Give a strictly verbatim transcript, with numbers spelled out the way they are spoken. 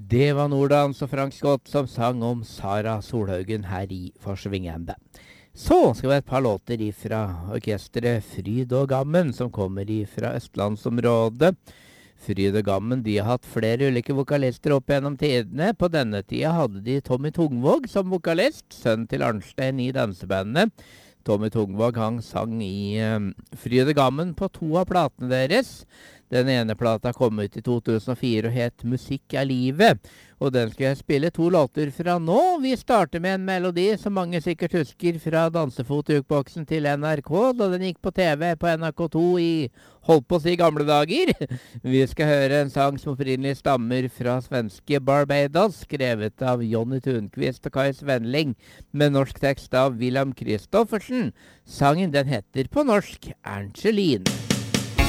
Det var Nordans og Frank Scott som sang om Sara Solhaugen her i Forsvingende. Så skal vi ha et par låter fra orkestret Fryd og Gammen, som kommer fra Østlandsområdet. Fryd og Gammen, de har hatt flere ulike vokalister opp gjennom tidene. På denne tida hadde de Tommy Tungvåg som vokalist, sønn til Arnstein i dansebandet. Tommy Tungvåg, han sang i um, Fryd og Gammen på to av platene deres. Den ene plata kom ut i to tusen og fire og het Musikk er livet. Og den skal jeg spille to låter fra nå. Vi starter med en melodi som mange sikkert husker fra Dansefot-jukeboksen til N R K, da den gikk på T V på N R K to i, holdt på å si, gamle dager. Vi skal høre en sang som opprinnelig stammer fra svenske Barbados, skrevet av Jonny Thunqvist og Kai Svenling, med norsk tekst av William Kristoffersen. Sangen den heter på norsk Angeline.